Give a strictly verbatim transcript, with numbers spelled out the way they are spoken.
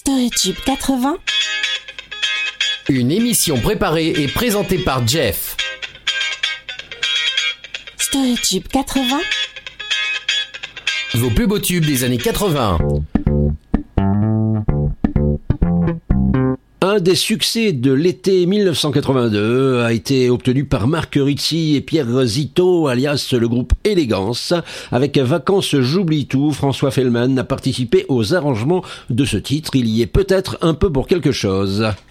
StoryTube quatre-vingts. Une émission préparée et présentée par Jeff. StoryTube quatre-vingts. Vos plus beaux tubes des années quatre-vingts. Un des succès de l'été dix-neuf cent quatre-vingt-deux a été obtenu par Marc Rizzi et Pierre Zito, alias le groupe Élégance. Avec Vacances j'oublie tout, François Fellman a participé aux arrangements de ce titre. Il y est peut-être un peu pour quelque chose.